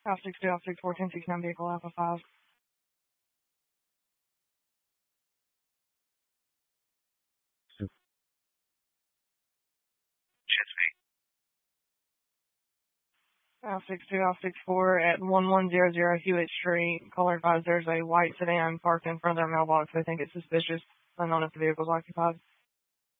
Alpha 62, Alpha 64, 1069 vehicle, Alpha 5. Alpha 62, Alpha 64 at 1100 Hewitt Street. Caller advised there's a white sedan parked in front of their mailbox. They think it's suspicious. Unknown if the vehicle's occupied.